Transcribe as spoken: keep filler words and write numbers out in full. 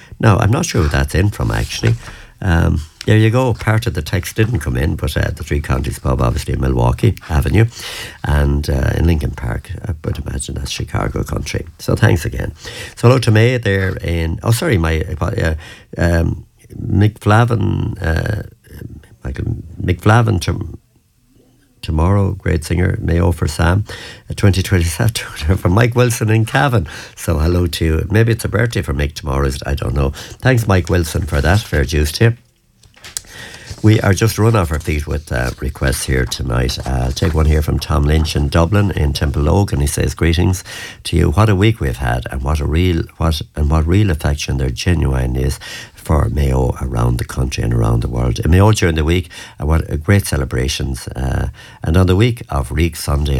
Now, I'm not sure who that's in from, actually. Um, there you go. Part of the text didn't come in, but uh, the Three Counties pub, obviously in Milwaukee Avenue, and uh, in Lincoln Park. I would imagine that's Chicago country. So thanks again. So hello to May there in. Oh, sorry, my uh, um, McFlavin, uh, Michael McFlavin. To, Tomorrow, great singer, Mayo for Sam, uh, twenty twenty-seven from Mike Wilson in Cavan. So hello to you. Maybe it's a birthday for Mick tomorrow, is it? I don't know. Thanks, Mike Wilson, for that. Fair dues to you. We are just run off our feet with uh, requests here tonight. Uh, I'll take one here from Tom Lynch in Dublin, in Temple Oak, and he says, greetings to you. What a week we've had, and what a real what and what real affection there genuine is for Mayo around the country and around the world. In Mayo during the week, and what great celebrations. Uh, and on the week of Reek Sunday